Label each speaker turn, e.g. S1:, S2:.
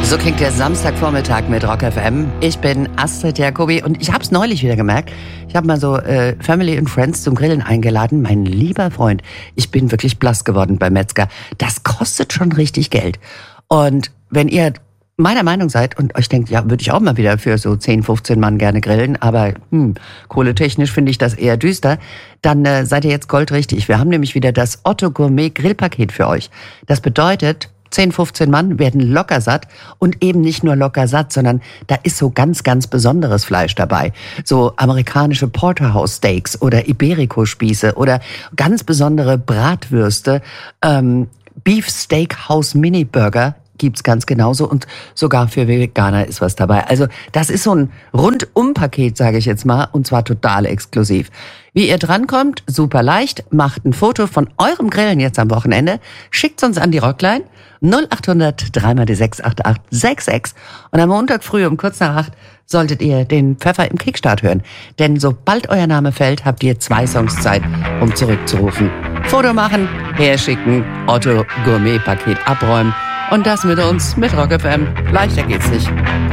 S1: So klingt der Samstagvormittag mit Rock FM. Ich bin Astrid Jacobi und ich habe es neulich wieder gemerkt. Ich habe mal so Family and Friends zum Grillen eingeladen. Mein lieber Freund, ich bin wirklich blass geworden beim Metzger. Das kostet schon richtig Geld. Und wenn ihr meiner Meinung seid und euch denkt, ja, würde ich auch mal wieder für so 10, 15 Mann gerne grillen, aber kohletechnisch finde ich das eher düster, dann seid ihr jetzt goldrichtig. Wir haben nämlich wieder das Otto Gourmet Grillpaket für euch. Das bedeutet, 10, 15 Mann werden locker satt und eben nicht nur locker satt, sondern da ist so ganz, ganz besonderes Fleisch dabei. So amerikanische Porterhouse Steaks oder Iberico-Spieße oder ganz besondere Bratwürste, Beef Steakhouse Mini Burger gibt's ganz genauso und sogar für Veganer ist was dabei. Also das ist so ein Rundum-Paket, sage ich jetzt mal, und zwar total exklusiv. Wie ihr drankommt, super leicht, macht ein Foto von eurem Grillen jetzt am Wochenende, schickt's uns an die Rockline 0800 3x6 8866 und am Montag früh um kurz nach 8 solltet ihr den Pfeffer im Kickstart hören. Denn sobald euer Name fällt, habt ihr 2 Songs Zeit, um zurückzurufen. Foto machen, herschicken, Otto Gourmet Paket abräumen und das mit uns, mit Rock FM. Leichter geht's nicht.